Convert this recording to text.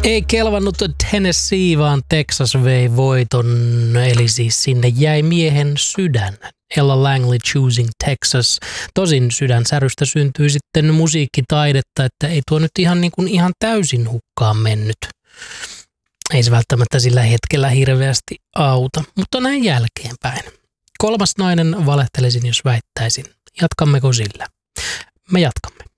Ei kelvannut Tennessee, vaan Texas vei voiton, eli siis sinne jäi miehen sydän. Ella Langley Choosing Texas. Tosin sydänsärystä syntyi sitten musiikkitaidetta, että ei tuo nyt ihan täysin hukkaan mennyt. Ei se välttämättä sillä hetkellä hirveästi auta, mutta näin jälkeenpäin. Kolmas nainen valehtelisin, jos väittäisin. Jatkammeko sillä? Me jatkamme.